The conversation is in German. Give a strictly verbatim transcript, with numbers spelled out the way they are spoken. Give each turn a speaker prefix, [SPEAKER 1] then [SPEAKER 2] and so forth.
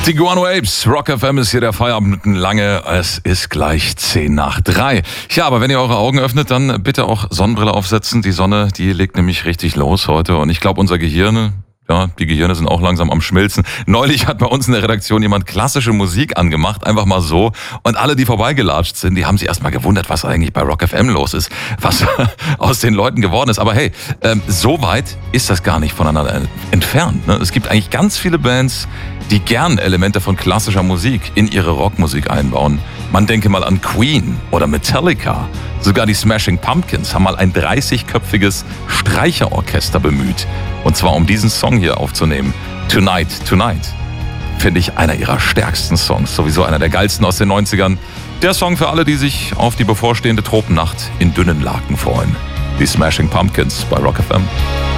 [SPEAKER 1] Die Guano Apes, Rock F M ist hier der Feierabend lange. Es ist gleich zehn nach drei. Ja, aber wenn ihr eure Augen öffnet, dann bitte auch Sonnenbrille aufsetzen. Die Sonne, die legt nämlich richtig los heute. Und ich glaube, unser Gehirn, ja, die Gehirne sind auch langsam am Schmilzen. Neulich hat bei uns in der Redaktion jemand klassische Musik angemacht, einfach mal so. Und alle, die vorbeigelatscht sind, die haben sich erst mal gewundert, was eigentlich bei Rock F M los ist, was aus den Leuten geworden ist. Aber hey, ähm, so weit ist das gar nicht voneinander entfernt. Ne? Es gibt eigentlich ganz viele Bands, die gern Elemente von klassischer Musik in ihre Rockmusik einbauen. Man denke mal an Queen oder Metallica. Sogar die Smashing Pumpkins haben mal ein dreißigköpfiges Streicherorchester bemüht. Und zwar um diesen Song hier aufzunehmen. Tonight, Tonight. Finde ich einer ihrer stärksten Songs. Sowieso einer der geilsten aus den neunzigern. Der Song für alle, die sich auf die bevorstehende Tropennacht in dünnen Laken freuen. Die Smashing Pumpkins bei Rock F M.